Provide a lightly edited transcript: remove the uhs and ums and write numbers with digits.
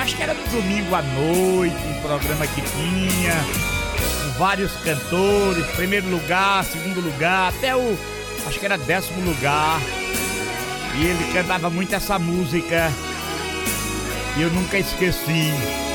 acho que era no domingo à noite, um programa que tinha, com vários cantores, primeiro lugar, segundo lugar, até acho que era 10º lugar. E ele cantava muito essa música e eu nunca esqueci.